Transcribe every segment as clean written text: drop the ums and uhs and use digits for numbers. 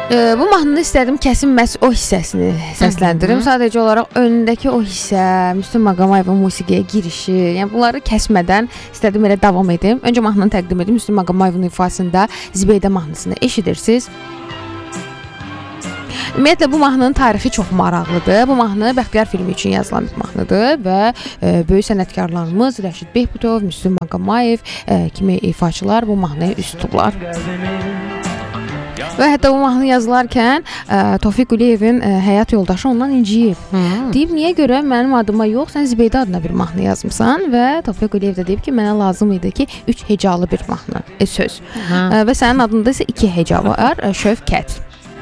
Bu mahnını istədim kəsim məhz o hissəsini səsləndirim. Sadəcə olaraq önündəki o hissə, Müslüm Maqomayevin musiqiyə girişi, yəni bunları kəsmədən istədim elə davam edim. Öncə mahnını təqdim edim. Müslüm Maqomayevin ifasında Zibeydə mahnısını eşidirsiniz. Ümumiyyətlə bu mahnının tarixi çox maraqlıdır. Bu mahnı Bəxtiyar filmi üçün yazılan bir mahnıdır və böyük sənətkarlarımız Rəşid Behbudov, Müslüm Maqomayev kimi ifaçılar bu mahnıya üst tutublar. Və hətta bu mahnı yazılarkən Tofiq Quliyevin həyat yoldaşı ondan inciyib. Deyib, niyə görə mənim adıma yox, sən Zibeydə adına bir mahnı yazmısan və Tofiq Quliyev də deyib ki, mənə lazım idi ki, 3 hecalı bir mahnı, söz. Və sənin adında isə 2 heca var, Şövkət.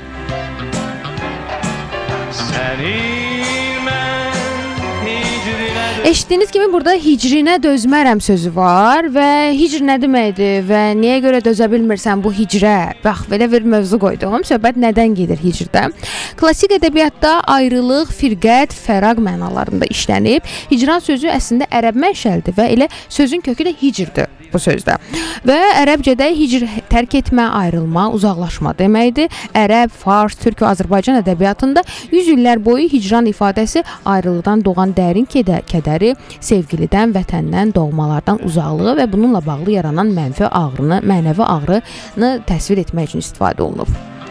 Eşitdiyiniz kimi burada hicrinə dözmərəm sözü var və hicr nə deməkdir və niyə görə dözə bilmirsən bu hicrə? Bax, belə bir mövzu qoydum. Söhbət nədən gedir hicrdə? Klassik ədəbiyyatda ayrılıq, firqət, fəraq mənalarında işlənib. Hicran sözü əslində ərəb mənşəlidir və elə sözün kökü də hicrdir bu sözdə. Və ərəbcədə hicr tərk etmə, ayrılma, uzaqlaşma deməkdir. Ərəb, fars, türk və Azərbaycan ədəbiyyatında 100 illər boyu hicran ifadəsi ayrılıqdan doğan dərin kədəri, sevgilidən, vətəndən, doğmalardan uzaqlığı və bununla bağlı yaranan mənəvi ağrını təsvir etmək üçün istifadə olunub.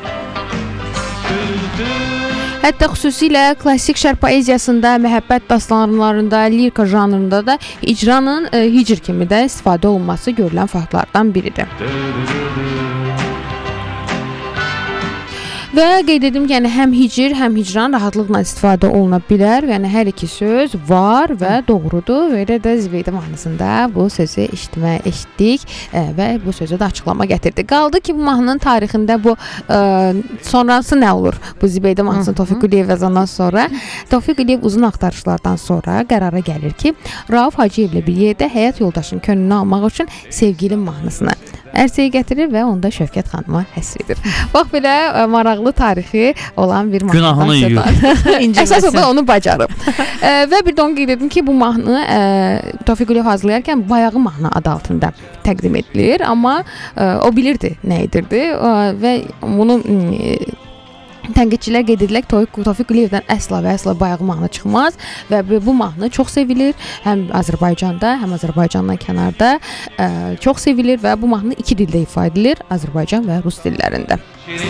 Hətta xüsusilə klassik şərq poeziyasında, məhəbbət dastanlarında, lirika janrında da icranın hicr kimi də istifadə olunması görülən faktlardan biridir. Və qeyd edim ki, yəni həm hicr, həm hicran rahatlıqla istifadə oluna bilər. Yəni hər iki söz var və doğrudur. Və elə də Zibeydə mahnısında bu sözü eşitdik və bu sözə də açıqlama gətirdik. Qaldı ki, bu mahnının tarixində bu sonrası nə olur? Bu Zibeydə mahnısını Tofiq Quliyev yazandan sonra Tofiq Quliyev uzun axtarışlardan sonra qərara gəlir ki, Rauf Hacıyevlə bir yerdə həyat yoldaşının könlünü almaq üçün Sevgilim mahnısını ərsəyə gətirir və onda Şövkət xanıma həsr edir. Bax, belə maraqlı tarixi olan bir mahnıdan söhbət. Əsas da onu bacarıb. Və bir də onu qeyd edim ki, bu mahnı Tofiq Quliyev hazırlayarkən bayağı mahnı adı altında təqdim edilir, amma o bilirdi nə edirdi və bunu tənqidçilər qeyd edirlər ki, Tofiq Quliyevdən əsla və əsla bayağı mahnı çıxmaz və bu mahnı çox sevilir. Həm Azərbaycanda, həm Azərbaycandan kənarda çox sevilir və bu mahnı 2 dildə ifadə edilir, Azərbaycan və Rus dillərində.